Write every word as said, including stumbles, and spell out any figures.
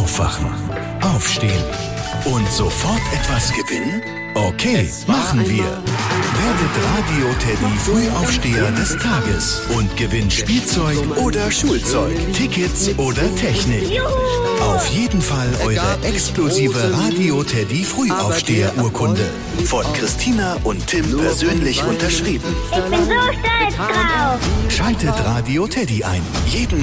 Aufwachen, aufstehen und sofort etwas gewinnen? Okay, machen wir. Werdet Radio Teddy Frühaufsteher des Tages und gewinnt Spielzeug oder Schulzeug, Tickets oder Technik. Auf jeden Fall eure exklusive Radio Teddy Frühaufsteher-Urkunde. Von Christina und Tim persönlich unterschrieben. Ich bin so stolz drauf. Schaltet Radio Teddy ein. Jeden